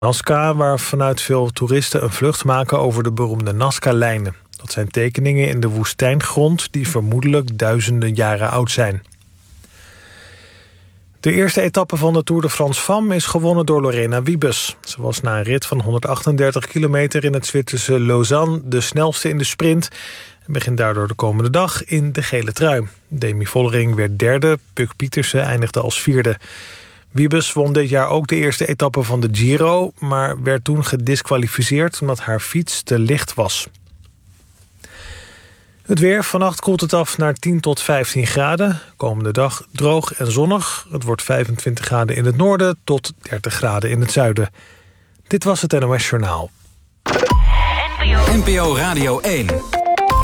Nazca, waar vanuit veel toeristen een vlucht maken over de beroemde Nazca-lijnen. Dat zijn tekeningen in de woestijngrond die vermoedelijk duizenden jaren oud zijn. De eerste etappe van de Tour de France Femmes is gewonnen door Lorena Wiebes. Ze was na een rit van 138 kilometer in het Zwitserse Lausanne de snelste in de sprint en begint daardoor de komende dag in de gele trui. Demi Vollering werd derde, Puk Pietersen eindigde als vierde. Wiebes won dit jaar ook de eerste etappe van de Giro, maar werd toen gediskwalificeerd omdat haar fiets te licht was. Het weer, vannacht koelt het af naar 10 tot 15 graden. Komende dag droog en zonnig. Het wordt 25 graden in het noorden tot 30 graden in het zuiden. Dit was het NOS Journaal. NPO Radio 1.